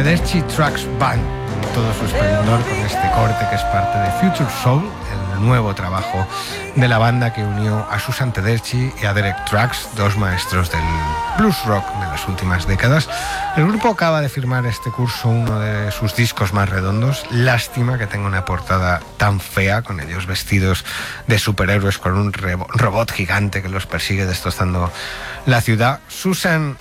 Tedeschi Trucks Band, en todo su esplendor, con este corte que es parte de Future Soul, el nuevo trabajo de la banda que unió a Susan Tedeschi y a Derek Trucks, dos maestros del blues rock de las últimas décadas. El grupo acaba de firmar este curso uno de sus discos más redondos. Lástima que tenga una portada tan fea, con ellos vestidos de superhéroes con un robot gigante que los persigue destrozando la ciudad. Susan